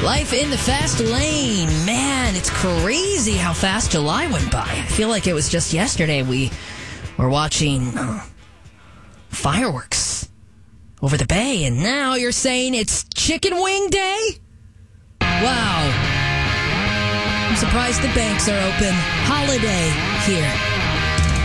Life in the fast lane. Man, it's crazy how fast July went by. I feel like it was just yesterday we were watching fireworks over the bay, and now you're saying it's chicken wing day? Wow. I'm surprised the banks are open. Holiday here